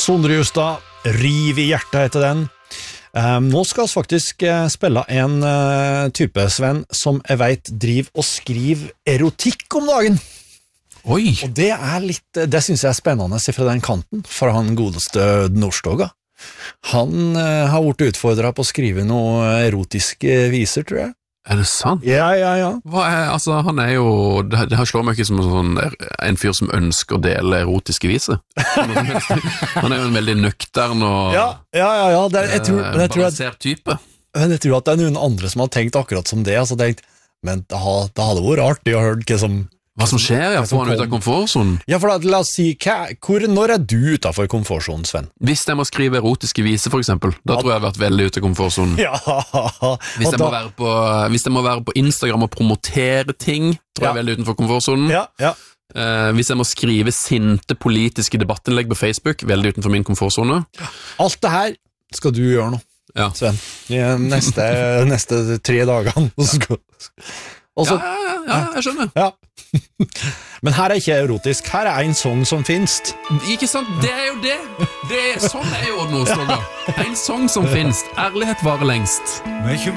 Sondre Justad, Riv I hjertet heter den. Nå skal vi faktisk spille en type, Sven, som jeg vet driver og skriver erotikk om dagen. Oi! Og det synes jeg spennende fra den kanten, fra han godeste Nordstoga. Han har vært utfordret på å skrive noen erotiske viser, tror jeg. Er det sant? Ja. Han jo, det har slår meg ikke som en fyr som ønsker å dele erotiske viser. Han jo en veldig nøktern og balansert type. Jeg tror at det når noen andre som har tenkt akkurat som det, altså tenkt, men det hadde vært artig å høre hva som skjer, får han ut av komfortzonen? Ja, for da, la oss si, når du utenfor komfortzonen, Sven? Hvis jeg må skrive erotiske viser, for eksempel, da tror jeg har vært veldig ute av komfortzonen. Ja. Hvis jeg må være på Instagram og promotere ting, tror jeg veldig utenfor komfortzonen. Ja. Hvis jeg må skrive sinte politiske debattinnlegg på Facebook, veldig utenfor min komfortzone. Alt det her skal du gjøre nå, Sven. I neste 3 dagene. Jeg skjønner. Ja. Men her ikke erotisk, her en sang som finnes. Ikke sant, det jo det. Sånn jo Nordstoga. En sang som finnes, ærlighet varer lengst.